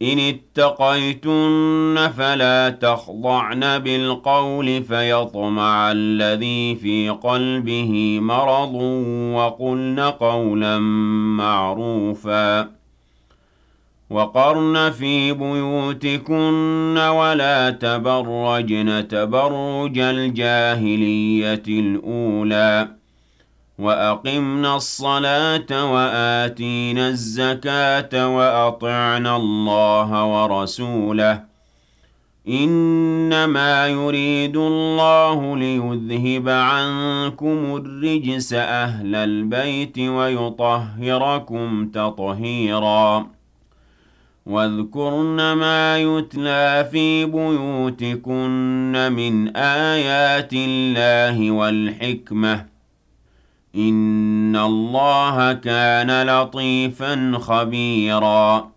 إِنِ اتَّقَيْتُنَّ فَلَا تَخْضَعْنَ بِالْقَوْلِ فَيَطْمَعَ الَّذِي فِي قَلْبِهِ مَرَضٌ وَقُلْنَ قَوْلًا مَّعْرُوفًا وَقَرْنَ فِي بُيُوتِكُنَّ وَلَا تَبَرَّجْنَ تَبَرُّجَ الْجَاهِلِيَّةِ الْأُولَىٰ وَأَقِمْنَ الصَّلَاةَ وَآتِينَ الزَّكَاةَ وَأَطِعْنَ اللَّهَ وَرَسُولَهُ ۚ إِنَّمَا يُرِيدُ اللَّهُ لِيُذْهِبَ عَنكُمُ الرِّجْسَ أَهْلَ الْبَيْتِ وَيُطَهِّرَكُمْ تَطْهِيرًا وَاذْكُرْنَ مَا يُتْلَىٰ فِي بُيُوتِكُنَّ مِنْ آيَاتِ اللَّهِ وَالْحِكْمَةِ ۚ إِنَّ اللَّهَ كَانَ لَطِيفًا خَبِيرًا